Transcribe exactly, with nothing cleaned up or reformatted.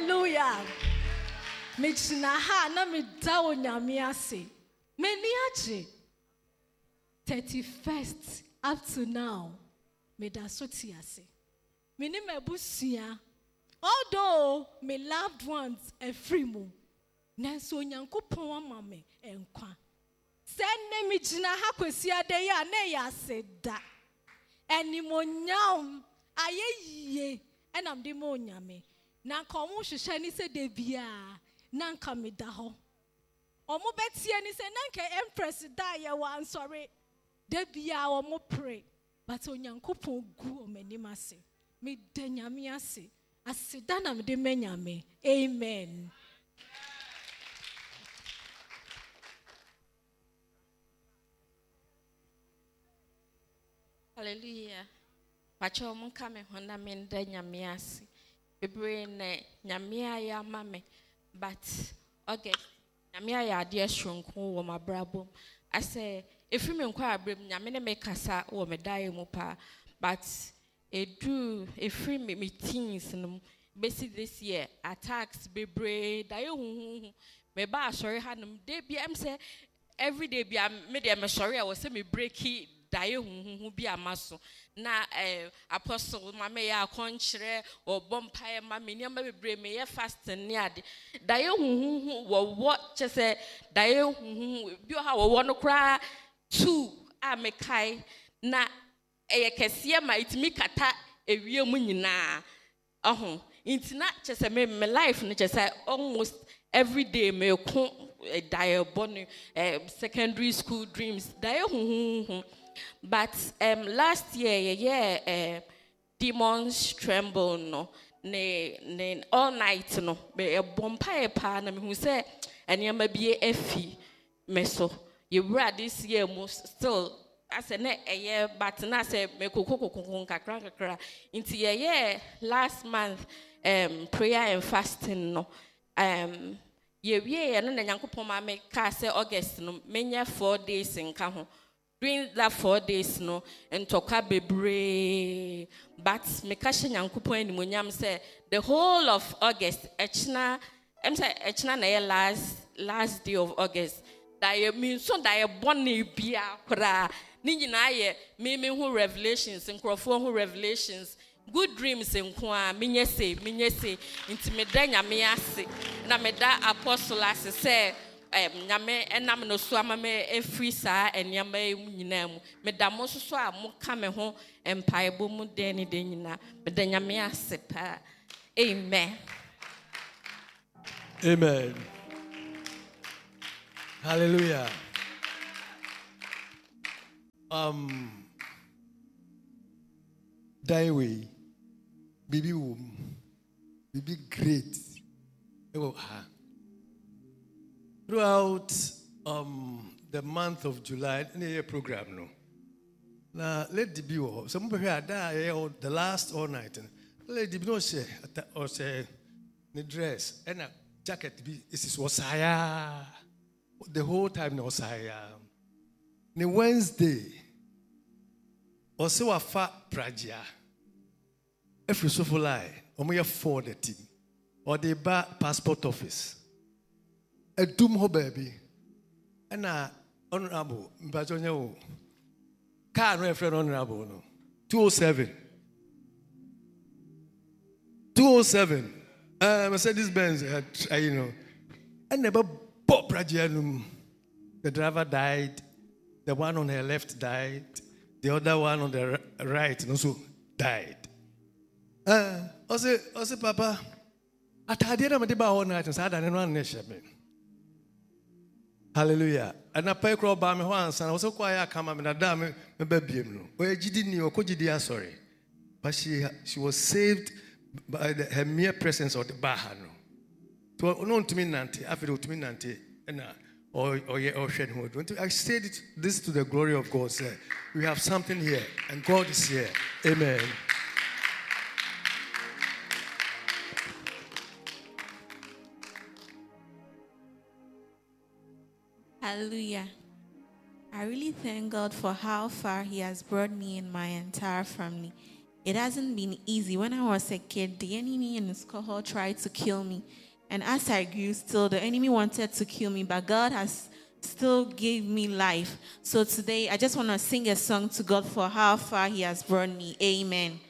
Hallelujah. Mechina ha na me da onyame ase. Me ni ache. thirty-first up to now. Me da so ti ase. Me ni mebusia. Although me loved ones e free mu. Nanso Nyankopon ama me enkwa. Send me jina ha kwesi ade ya na ya seda. Enimonyam ayeye enam de mo nyame. Na nka omo hwehwe ni se de bia na nka me da ho. Omo betie ni se na nka empress da ye wan sorry. De bia omo pray. But Onyankopon gu o manim ase. Me da nyame ase. Aseda na me de menyame. Amen. Hallelujah. Pacho munka me hona me nda nyame ase. Bebre ne nyame aya mame. But okay. Nyame aya ade ashronko wo mabrabom. I say if me nkwa abrem nyame ne me kasa wo me dai mu pa. But edu efri me me teens no basi this year attacks bebre dai hu me ba sorry hanum dey bi am say every day bi me dey me sorry I was say me breaki daye hu bi amaso na eh apostle mama ya konchire obompae mama ni ma bebre me ye fasting ni ade daye hu wo wo che say daye hu bi ha wo wo no kra two a me kai na eye kese ma itimi kata ewie mu nyina ahụ intina che say me me life no che say almost every day me ko daye bonu secondary school dreams daye hu hu. But um last year yeah yeah uh, demons tremble no ne ne all night no be bompae pa na me hu say enema bie afi me so ye wura this year mo still as na eye but na say me kokokokon kakra kakra inti yeah yeah last month um prayer and fasting no um ye wie no na Nyankopon ma me ka say August no menya four days nka ho. During that four days, no, and toka bebre, but me kashe Nyankopon animonyam say the whole of August, echna, em say echna na last last day of August. That you mean so that you born bia kra. Ni nyina ye me me hu revelations, nkrofo hu revelations. Good dreams nkwa minye se minye se inti me da nyame ase na me da apostle ase say nyame enam no so ama me efri saa enyama nyina mu me da mo so so a mo ka me ho empaibo mu de ni de nyina me da nyame ase pa. Amen. Amen. Hallelujah. Um Daiwe Bibi wom Bibi great. Oh, throughout um, the month of July, in the program, no. Now, let the be all. Some people here the last all night. Let the be no say or say the dress and a jacket be. This is Osaya. The whole time no Osaya. The Wednesday, also a fat praja. If you so for lie, or may for the team or the bar passport office. A doom ho baby. And a honorable, but on your car referred honorable no. two oh seven. two oh seven. Uh Mercedes Benz had uh, you know. And never pop rajanum. The driver died, the one on her left died, the other one on the right also died. Uh I say, I say, Papa, I told you that all night and said I didn't run nation. Hallelujah. And I pay crowd by me once, and I was so quiet. Come up and I damn me baby. Well, she didn't know. Could you sorry? But she she was saved by the, her mere presence of the Bahano. To no to me nanti, after to me nanti, and or or yeah or shed hood. I said this to the glory of God. Say we have something here, and God is here. Amen. Hallelujah. I really thank God for how far He has brought me and my entire family. It hasn't been easy. When I was a kid, the enemy in this cohort tried to kill me. And as I grew still, the enemy wanted to kill me, but God has still gave me life. So today, I just want to sing a song to God for how far he has brought me. Amen.